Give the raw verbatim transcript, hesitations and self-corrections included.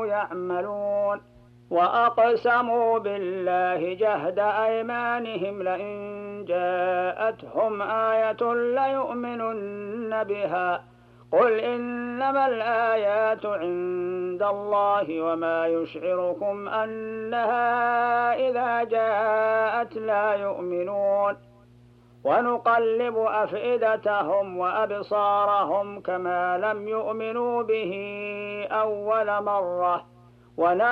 كانوا يعملون. وأقسموا بالله جهد أيمانهم لئن جاءتهم آية ليؤمنن بها قل إنما الآيات عند الله وما يشعركم أنها إذا جاءت لا يؤمنون. ونقلب أفئدتهم وأبصارهم كما لم يؤمنوا به أول مرة